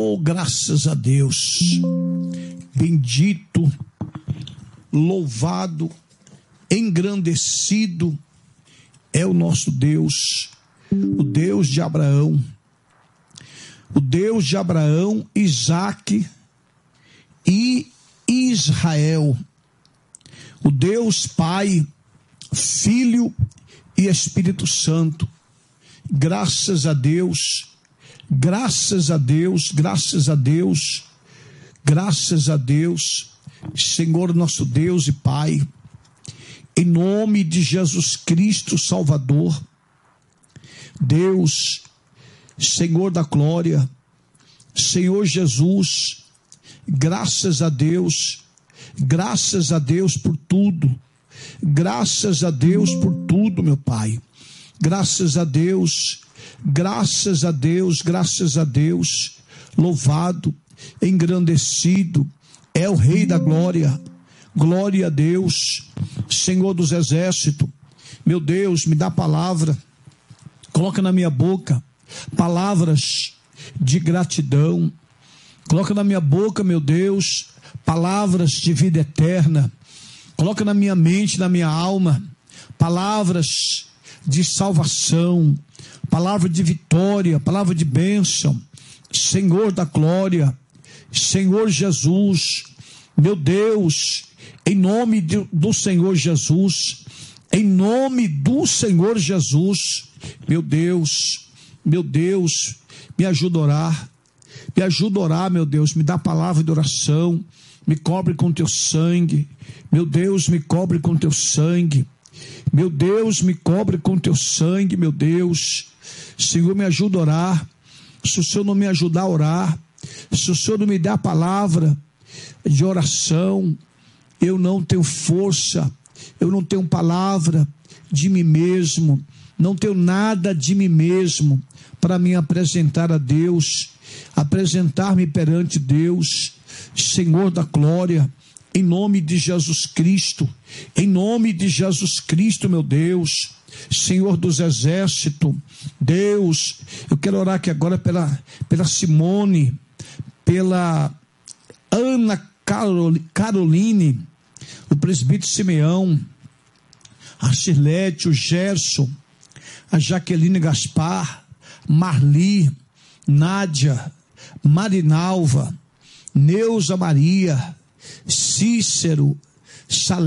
Oh, graças a Deus, bendito, louvado, engrandecido é o nosso Deus, o Deus de Abraão, Isaque e Israel, o Deus Pai, Filho e Espírito Santo. Graças a Deus, graças a Deus, graças a Deus, graças a Deus, Senhor nosso Deus e Pai, em nome de Jesus Cristo Salvador, Deus, Senhor da glória, Senhor Jesus, graças a Deus por tudo, graças a Deus por tudo, meu Pai, graças a Deus, graças a Deus, graças a Deus, louvado, engrandecido, é o Rei da glória, glória a Deus, Senhor dos exércitos. Meu Deus, me dá palavra, coloca na minha boca palavras de gratidão, coloca na minha boca, meu Deus, palavras de vida eterna, coloca na minha mente, na minha alma, palavras de salvação, palavra de vitória, palavra de bênção, Senhor da glória, Senhor Jesus, meu Deus, em nome do Senhor Jesus, em nome do Senhor Jesus, meu Deus, me ajuda a orar, meu Deus, me dá palavra de oração, me cobre com teu sangue, meu Deus, me cobre com teu sangue, meu Deus, me cobre com teu sangue, meu Deus, Senhor, me ajuda a orar. Se o Senhor não me ajudar a orar, se o Senhor não me der a palavra de oração, eu não tenho força, eu não tenho palavra de mim mesmo, não tenho nada de mim mesmo para me apresentar a Deus, apresentar-me perante Deus, Senhor da glória, em nome de Jesus Cristo, meu Deus, Senhor dos exércitos, Deus, eu quero orar aqui agora pela Simone, pela Ana Caroline, o presbítero Simeão, a Cirlete, o Gerson, a Jaqueline Gaspar, Marli, Nádia, Marinalva, Neuza Maria, Cícero, Salete,